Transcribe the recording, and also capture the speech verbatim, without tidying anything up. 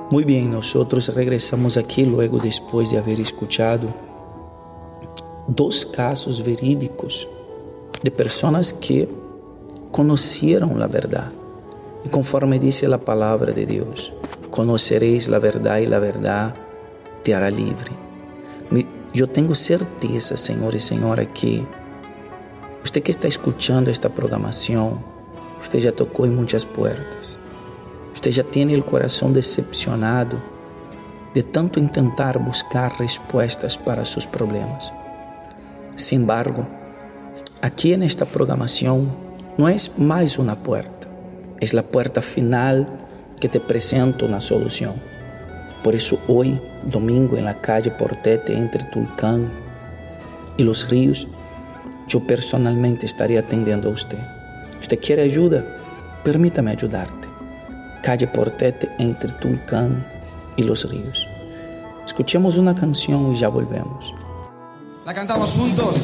Muy bien, nosotros regresamos aquí luego después de haber escuchado dos casos verídicos de personas que conocieron la verdad. Y conforme dice la palabra de Dios, conoceréis la verdad y la verdad te hará libre. Yo tengo certeza, Señor y Señora, que usted que está escuchando esta programación, usted ya tocó en muchas puertas. Usted ya tiene el corazón decepcionado de tanto intentar buscar respuestas para sus problemas. Sin embargo, aquí en esta programación no es más una puerta, es la puerta final que te presenta una solución. Por eso hoy, domingo, en la calle Portete, entre Tulcán y Los Ríos, yo personalmente estaré atendiendo a usted. ¿Usted quiere ayuda? Permítame ayudarte. Calle Portete, entre Tulcán y Los Ríos. Escuchemos una canción y ya volvemos. La cantamos juntos.